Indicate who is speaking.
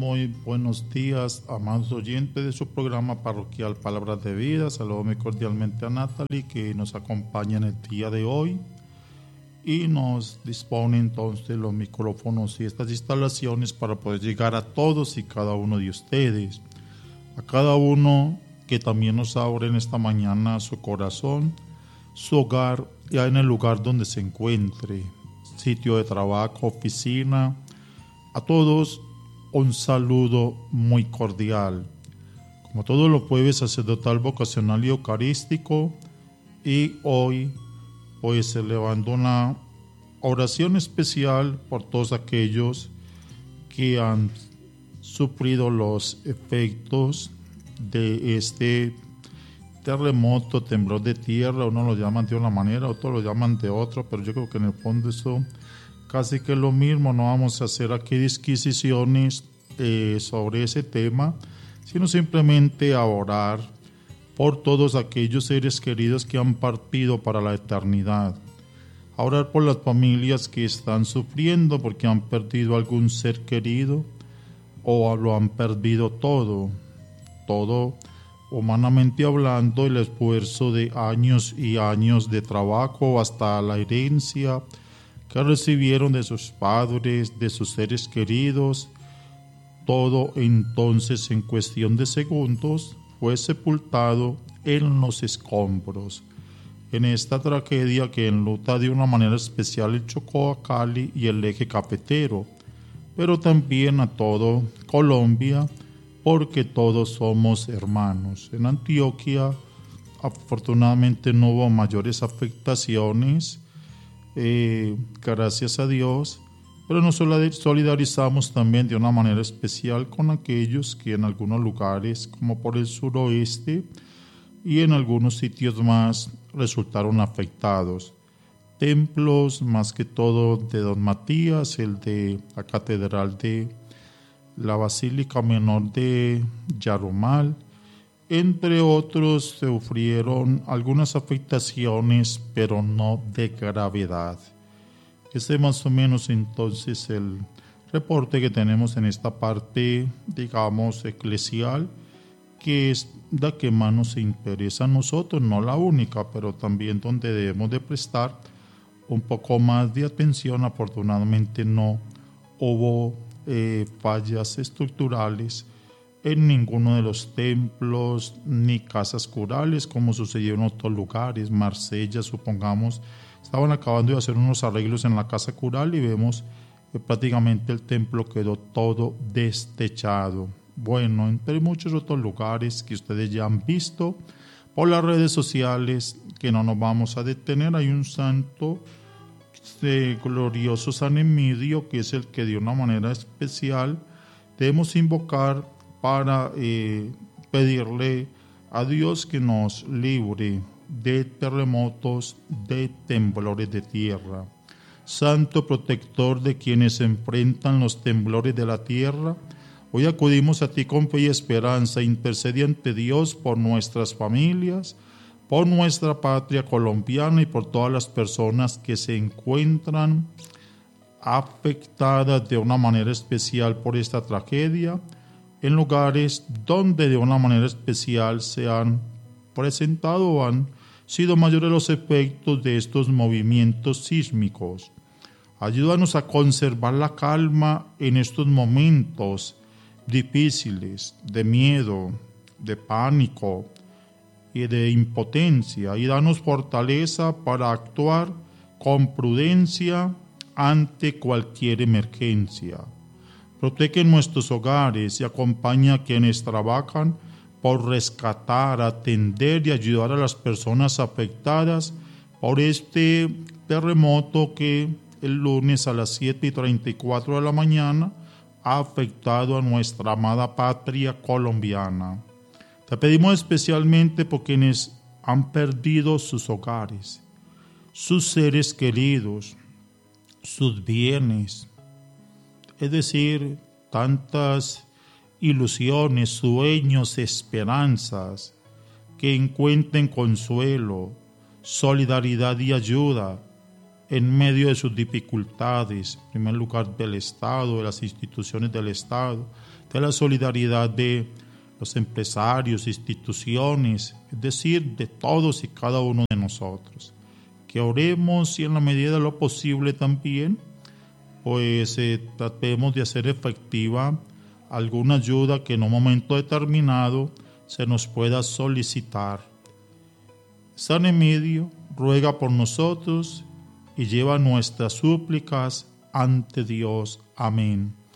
Speaker 1: Muy buenos días, amados oyentes de su programa parroquial Palabras de Vida. Saludo muy cordialmente a Natalie, que nos acompaña en el día de hoy y nos dispone entonces los micrófonos y estas instalaciones para poder llegar a todos y cada uno de ustedes, a cada uno que también nos abre en esta mañana su corazón, su hogar, ya en el lugar donde se encuentre, sitio de trabajo, oficina. A todos un saludo muy cordial. Como todos los jueves, sacerdotal, vocacional y eucarístico, y hoy pues elevando una oración especial por todos aquellos que han sufrido los efectos de este terremoto, temblor de tierra. Uno lo llaman de una manera, otros lo llaman de otra, pero yo creo que en el fondo eso casi que es lo mismo. No vamos a hacer aquí disquisiciones sobre ese tema, sino simplemente a orar por todos aquellos seres queridos que han partido para la eternidad. A orar por las familias que están sufriendo porque han perdido algún ser querido o lo han perdido todo humanamente hablando, el esfuerzo de años y años de trabajo, hasta la herencia que recibieron de sus padres, de sus seres queridos, todo entonces en cuestión de segundos fue sepultado en los escombros. En esta tragedia que enluta de una manera especial el Chocó, a Cali y el eje cafetero, pero también a todo Colombia, porque todos somos hermanos. En Antioquia afortunadamente no hubo mayores afectaciones, gracias a Dios, pero nos solidarizamos también de una manera especial con aquellos que en algunos lugares, como por el suroeste y en algunos sitios más, resultaron afectados. Templos, más que todo de Don Matías, el de la Catedral de la Basílica Menor de Yarumal, entre otros, sufrieron algunas afectaciones, pero no de gravedad. Este es más o menos entonces el reporte que tenemos en esta parte, digamos, eclesial, que es la que más nos interesa a nosotros, no la única, pero también donde debemos de prestar un poco más de atención. Afortunadamente no hubo fallas estructurales en ninguno de los templos ni casas curales, como sucedió en otros lugares. Marsella, supongamos, estaban acabando de hacer unos arreglos en la casa cural y vemos que prácticamente el templo quedó todo destechado. Bueno, entre muchos otros lugares que ustedes ya han visto por las redes sociales, que no nos vamos a detener. Hay un santo glorioso, San Emidio, que es el que de una manera especial debemos invocar para pedirle a Dios que nos libre de terremotos, de temblores de tierra. Santo protector de quienes enfrentan los temblores de la tierra, hoy acudimos a ti con fe y esperanza. Intercede ante Dios por nuestras familias, por nuestra patria colombiana y por todas las personas que se encuentran afectadas de una manera especial por esta tragedia, en lugares donde de una manera especial se han presentado o han sido mayores los efectos de estos movimientos sísmicos. Ayúdanos a conservar la calma en estos momentos difíciles de miedo, de pánico y de impotencia, y danos fortaleza para actuar con prudencia ante cualquier emergencia. Protege nuestros hogares y acompaña a quienes trabajan por rescatar, atender y ayudar a las personas afectadas por este terremoto que el lunes a las 7:34 de la mañana ha afectado a nuestra amada patria colombiana. Te pedimos especialmente por quienes han perdido sus hogares, sus seres queridos, sus bienes, es decir, tantas ilusiones, sueños, esperanzas, que encuentren consuelo, solidaridad y ayuda en medio de sus dificultades, en primer lugar del Estado, de las instituciones del Estado, de la solidaridad de los empresarios, instituciones, es decir, de todos y cada uno de nosotros. Que oremos y en la medida de lo posible también, pues tratemos de hacer efectiva alguna ayuda que en un momento determinado se nos pueda solicitar. San Emidio ruega por nosotros y lleva nuestras súplicas ante Dios. Amén.